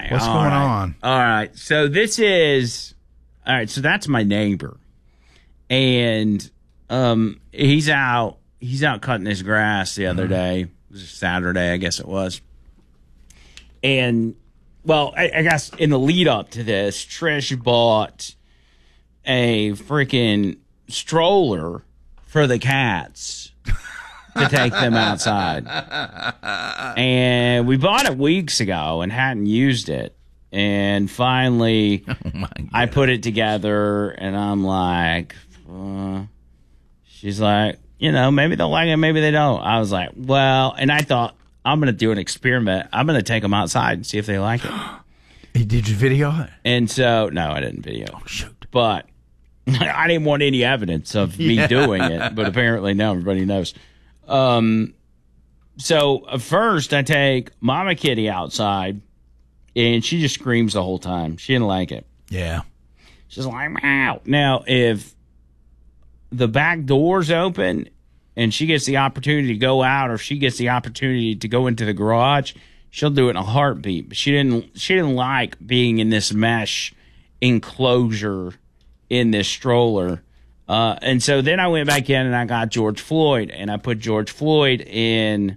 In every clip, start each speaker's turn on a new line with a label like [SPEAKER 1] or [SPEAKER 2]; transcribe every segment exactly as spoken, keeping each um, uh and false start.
[SPEAKER 1] What's
[SPEAKER 2] all
[SPEAKER 1] going
[SPEAKER 2] right.
[SPEAKER 1] on?
[SPEAKER 2] All right. So this is all right. So that's my neighbor, and um, he's out. He's out cutting his grass the other mm-hmm. day. It was Saturday, I guess it was. And well, I, I guess in the lead up to this, Trish bought a freaking stroller for the cats to take them outside. And we bought it weeks ago and hadn't used it. And finally, oh my God. I put it together, and I'm like, uh, she's like, you know, maybe they'll like it, maybe they don't. I was like, well, and I thought, I'm going to do an experiment. I'm going to take them outside and see if they like it.
[SPEAKER 1] Did you video it?
[SPEAKER 2] And so, no, I didn't video.
[SPEAKER 1] Oh, shoot.
[SPEAKER 2] But I didn't want any evidence of me yeah. doing it, but apparently now everybody knows. Um, so uh, first I take Mama Kitty outside, and she just screams the whole time. She didn't like it.
[SPEAKER 1] Yeah.
[SPEAKER 2] She's like, meow. Now, if the back door's open and she gets the opportunity to go out, or if she gets the opportunity to go into the garage, she'll do it in a heartbeat. But she didn't, she didn't like being in this mesh enclosure in this stroller. Uh, and so then I went back in and I got George Floyd, and I put George Floyd in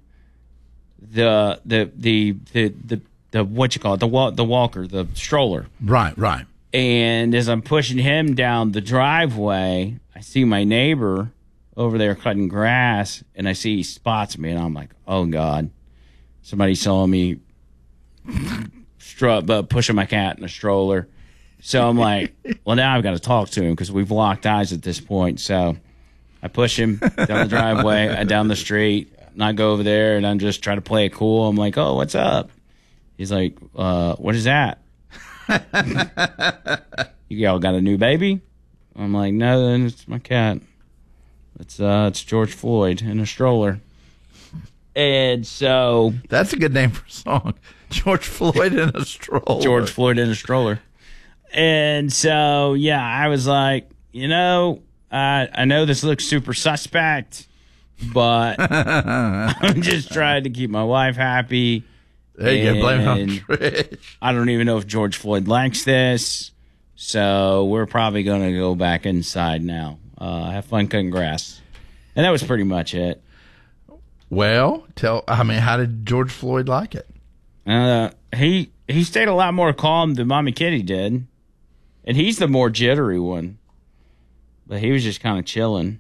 [SPEAKER 2] the the the the the, the what you call it, the wa- the walker, the stroller.
[SPEAKER 1] Right, right.
[SPEAKER 2] And as I'm pushing him down the driveway, I see my neighbor over there cutting grass, and I see he spots me, and I'm like, oh God, somebody saw me stru- uh, pushing my cat in a stroller. So I'm like, well, now I've got to talk to him because we've locked eyes at this point. So I push him down the driveway and down the street, and I go over there, and I'm just trying to play it cool. I'm like, oh, what's up? He's like, uh, what is that? You all got a new baby? I'm like, no, it's my cat. It's uh, it's George Floyd in a stroller. And so
[SPEAKER 1] that's a good name for a song. George Floyd in a stroller.
[SPEAKER 2] George Floyd in a stroller. And so, yeah, I was like, you know, I I know this looks super suspect, but I'm just trying to keep my wife happy.
[SPEAKER 1] There you go. Blame it on Trish.
[SPEAKER 2] I don't even know if George Floyd likes this, so we're probably going to go back inside now. Uh, have fun cutting grass. And that was pretty much it.
[SPEAKER 1] Well, tell, I mean, how did George Floyd like it?
[SPEAKER 2] Uh, he he stayed a lot more calm than Mommy Kitty did. And he's the more jittery one. But he was just kind of chilling.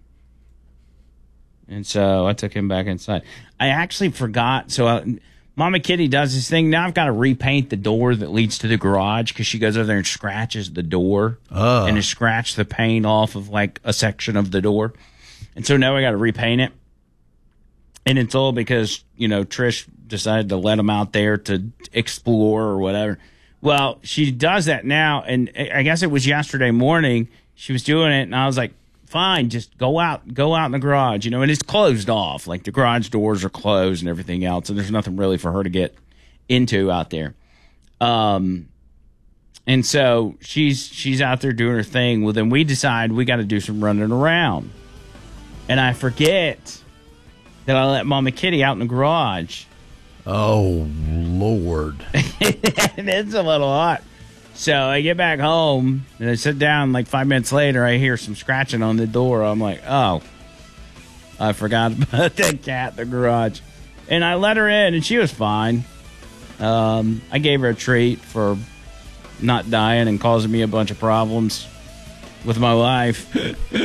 [SPEAKER 2] And so I took him back inside. I actually forgot. So I, Mama Kitty does this thing. Now I've got to repaint the door that leads to the garage because she goes over there and scratches the door.
[SPEAKER 1] Oh.
[SPEAKER 2] And has scratched the paint off of like a section of the door. And so now I got to repaint it. And it's all because, you know, Trish decided to let him out there to explore or whatever. Well, she does that now, and I guess it was yesterday morning she was doing it, and I was like, fine, just go out, go out in the garage, you know, and it's closed off. Like, the garage doors are closed and everything else, and there's nothing really for her to get into out there. Um, and so she's she's out there doing her thing. Well, then we decide we got to do some running around. And I forget that I let Mama Kitty out in the garage.
[SPEAKER 1] Oh, Lord.
[SPEAKER 2] It's a little hot. So I get back home, and I sit down. Like five minutes later, I hear some scratching on the door. I'm like, oh, I forgot about that cat in the garage. And I let her in, and she was fine. Um, I gave her a treat for not dying and causing me a bunch of problems with my life.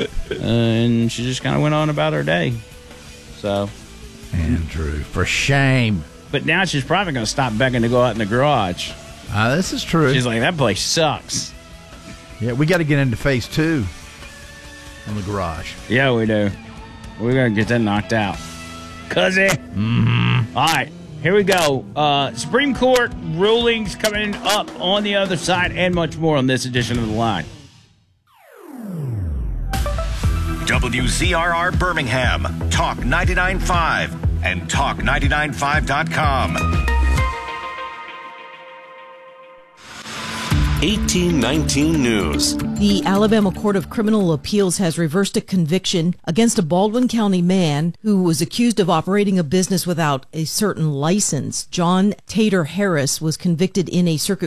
[SPEAKER 2] And she just kind of went on about her day. So,
[SPEAKER 1] Andrew, for shame.
[SPEAKER 2] But now she's probably going to stop begging to go out in the garage.
[SPEAKER 1] Uh, this is true.
[SPEAKER 2] She's like, that place sucks.
[SPEAKER 1] Yeah, we got to get into phase two on the garage.
[SPEAKER 2] Yeah, we do. We're going to get that knocked out. Cuzzy.
[SPEAKER 1] Mm-hmm.
[SPEAKER 2] All right, here we go. Uh, Supreme Court rulings coming up on the other side and much more on this edition of The Line.
[SPEAKER 3] W Z R R Birmingham, Talk ninety-nine point five, and talk ninety-nine five dot com.
[SPEAKER 4] eighteen nineteen News.
[SPEAKER 5] The Alabama Court of Criminal Appeals has reversed a conviction against a Baldwin County man who was accused of operating a business without a certain license. John Tater Harris was convicted in a circuit